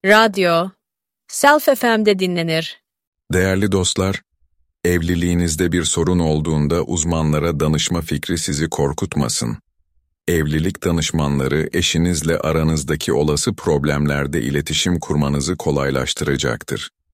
radyo, Self FM'de dinlenir. Değerli dostlar, evliliğinizde bir sorun olduğunda uzmanlara danışma fikri sizi korkutmasın. Evlilik danışmanları eşinizle aranızdaki olası problemlerde iletişim kurmanızı kolaylaştıracaktır.